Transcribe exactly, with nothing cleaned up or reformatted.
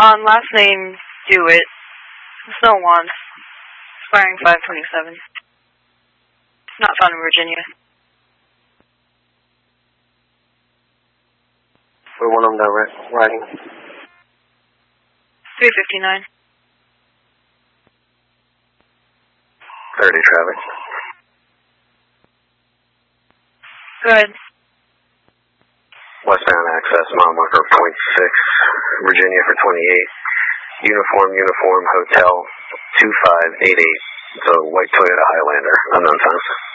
On last name, Dewitt. Still wants. Expiring five twenty-seven. Not found in Virginia. We want them direct riding. three fifty-nine. thirty traffic. Go ahead. Westbound access, mile marker point six, Virginia for twenty-eight. Uniform, uniform, hotel, two five eight eight. So, white Toyota Highlander, unknown times.